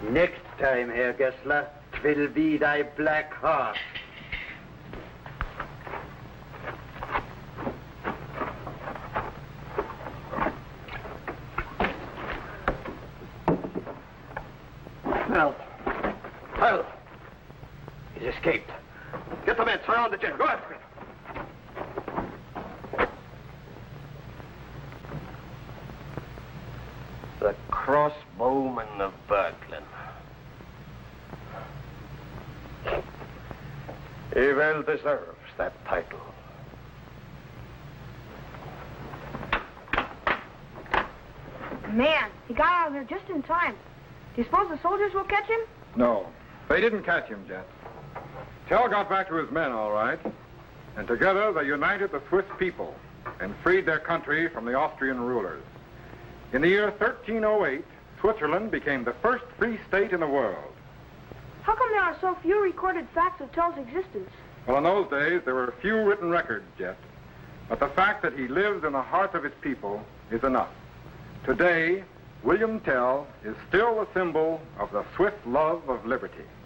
Next time, Herr Gessler, 'twill be thy black heart. Well, he's escaped. Get the men, surround the jail. Go after him. The crossbowman of Berkeley. He well deserves that title. Man, he got out of here just in time. Do you suppose the soldiers will catch him? No, they didn't catch him, Jet. Tell got back to his men, all right. And together they united the Swiss people and freed their country from the Austrian rulers. In the year 1308, Switzerland became the first free state in the world. How come there are so few recorded facts of Tell's existence? Well, in those days, there were few written records, Jet. But the fact that he lives in the hearts of his people is enough. Today, William Tell is still a symbol of the Swiss love of liberty.